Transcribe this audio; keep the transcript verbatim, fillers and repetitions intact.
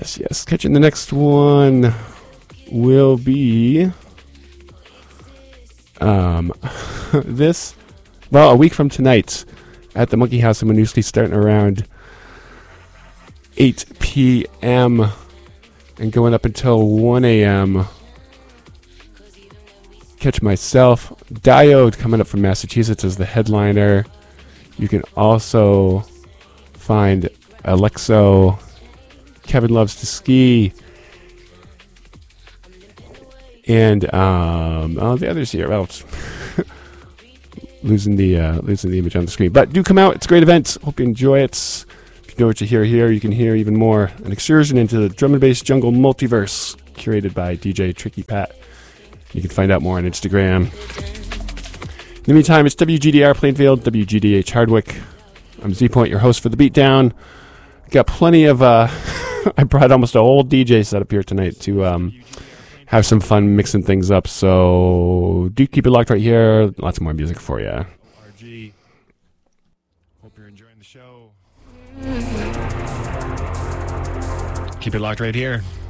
Yes, yes. Catching the next one will be um, this, well, a week from tonight at the Monkey House in Winooski, starting around eight p.m. and going up until one a.m. Catch myself, Diode, coming up from Massachusetts as the headliner. You can also find Alexo, Kevin Loves to Ski, and um, oh, the others here. Well, losing the uh, losing the image on the screen, but do come out. It's a great event. Hope you enjoy it. If you know what you hear here, you can hear even more. An excursion into the drum and bass jungle multiverse, curated by D J Tricky Pat. You can find out more on Instagram. In the meantime, it's W G D R Plainfield, W G D H Hardwick. I'm Z Point, your host for the Beatdown. Got plenty of. Uh, I brought almost a whole D J set up here tonight to um, have some fun mixing things up. So do keep it locked right here. Lots more music for you. R G. Hope you're enjoying the show. Keep it locked right here.